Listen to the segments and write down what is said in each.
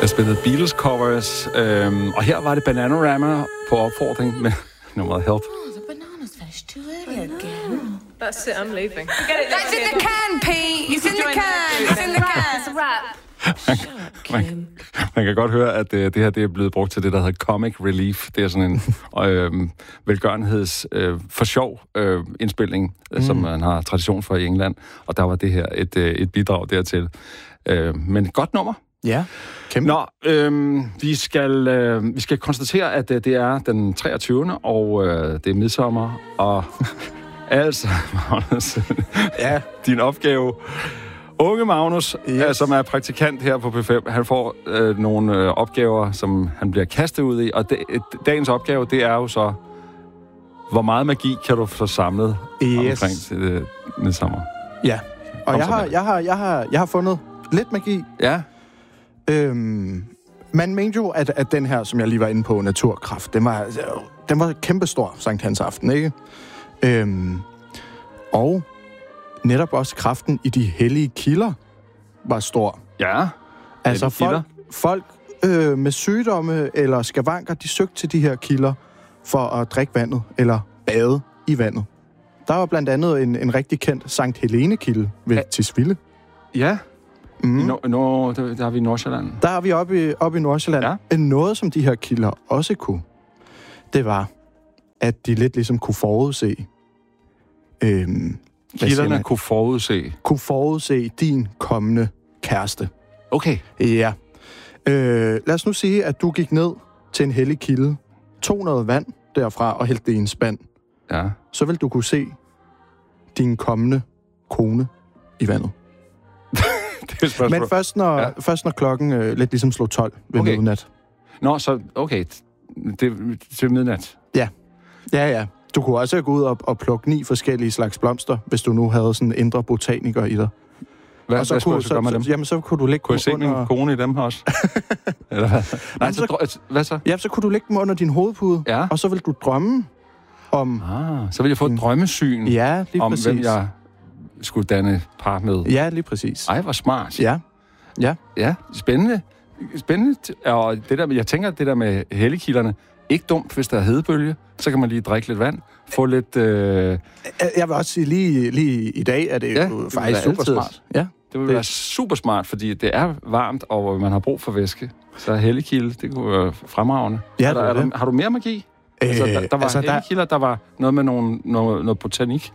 Jeg spillede Beatles covers, og her var det Bananarama på opfordring med nummeret Help. The bananas finished too early again. That's it, I'm leaving. That's in the can, Pete. It's in the can. It's in the can. It's a wrap. Man kan godt høre, at det her det er blevet brugt til det, der hedder Comic Relief. Det er sådan en velgørenheds for sjov indspilning, som man har tradition for i England. Og der var det her et bidrag dertil. Men godt nummer. Ja, kæmpe. Nå, vi skal konstatere, at det er den 23. og det er midsommer, og altså, Magnus, Ja. din opgave. Unge Magnus, som er praktikant her på P5, han får nogle opgaver, som han bliver kastet ud i, og dagens opgave, det er jo så, hvor meget magi kan du få samlet omkring til midsommer? Ja, og jeg har fundet lidt magi. Ja. Man mente jo, at den her, som jeg lige var inde på, naturkraft, den var kæmpestor Sankt Hans aften, ikke? Og netop også kraften i de hellige kilder var stor. Ja. Altså folk med sygdomme eller skavanker, de søgte til de her kilder for at drikke vandet eller bade i vandet. Der var blandt andet en rigtig kendt Sankt Helene-kilde ved Tisvilde. Ja. Der er vi i Nordsjælland. Der er vi oppe i Nordsjælland. Ja. Noget, som de her kilder også kunne, det var, at de lidt ligesom kunne forudse... Kilderne kunne forudse din kommende kæreste. Okay. Ja. Lad os nu sige, at du gik ned til en hellig kilde, tog noget vand derfra og hældte det i en spand. Ja. Så vil du kunne se din kommende kone i vandet. Det er men først når klokken lidt ligesom slog 12 ved midnat. Nå, så okay. Det til midnat. Ja. Ja. Du kunne også gå ud og plukke 9 forskellige slags blomster, hvis du nu havde sådan en indre botaniker i dig. Hvad skulle du gøre med dem? Jamen, så kunne du lægge kunne jeg se min kone i dem også? Eller hvad? Nej, hvad så? Ja, så kunne du lægge dem under din hovedpude, og så vil du drømme om... så vil jeg få et drømmesyn om, præcis. Hvem jeg skulle danne par med. Ja, lige præcis. Ej, hvor smart. Ja, spændende. Og det der, jeg tænker, det der med helligkilderne, ikke dumt, hvis der er hedebølge, så kan man lige drikke lidt vand, få lidt... Jeg vil også sige, lige i dag er det jo faktisk super smart. Ja. Det vil være super smart, fordi det er varmt, og man har brug for væske. Så helligkilde, det kunne være fremragende. Ja, har du mere magi? Der var helligkilder, der var noget med noget botanik.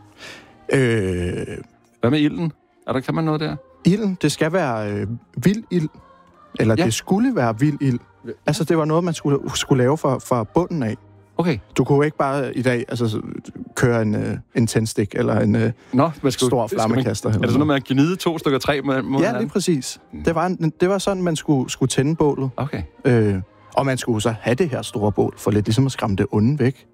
Hvad med ilden? Kan man noget der? Ilden, det skal være vild ild. Eller det skulle være vild ild. Altså, det var noget, man skulle lave fra bunden af. Okay. Du kunne ikke bare i dag køre en tændstik eller en stor flammekaster. Er det sådan noget med at gnide 2 stykker træ mod hinanden? Ja, lige præcis. Det var sådan, man skulle tænde bålet. Okay. Og man skulle så have det her store bål, for lidt ligesom at skræmme det onde væk.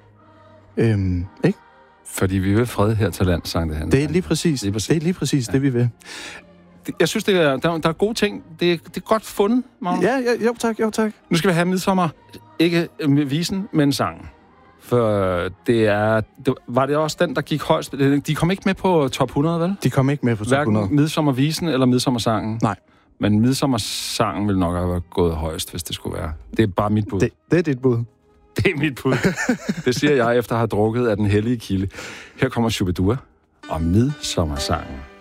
Ikke? Fordi vi vil fred her til land, Sankt Hans. Det er lige præcis. Det er lige præcis det, vi vil. Jeg synes, der er gode ting. Det er godt fundet, Magnus. Ja, jo tak. Nu skal vi have midsommer. Ikke visen, men sangen. For var det også den, der gik højst? De kom ikke med på top 100, vel? De kom ikke med på top 100. Hverken midsommervisen eller midsommersangen. Nej. Men midsommersangen ville nok have gået højst, hvis det skulle være. Det er bare mit bud. Det er dit bud. Det er mit bud. Det siger jeg efter at have drukket af den hellige kilde. Her kommer Shubidua og midsommersangen.